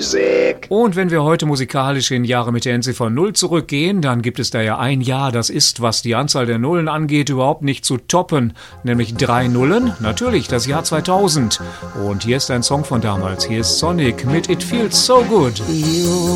Musik. Und wenn wir heute musikalisch in Jahre mit der Endziffer 0 zurückgehen, dann gibt es da ja ein Jahr, das ist, was die Anzahl der Nullen angeht, überhaupt nicht zu toppen. Nämlich 3 Nullen, natürlich das Jahr 2000. Und hier ist ein Song von damals. Hier ist Sonic mit It Feels So Good.